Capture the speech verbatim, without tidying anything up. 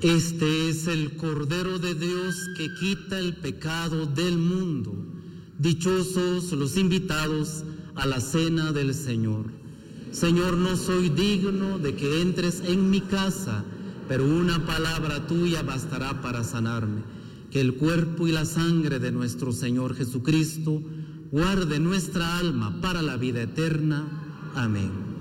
Este es el Cordero de Dios que quita el pecado del mundo. Dichosos los invitados a la cena del Señor. Señor, no soy digno de que entres en mi casa, pero una palabra tuya bastará para sanarme. Que el cuerpo y la sangre de nuestro Señor Jesucristo guarde nuestra alma para la vida eterna. Amén.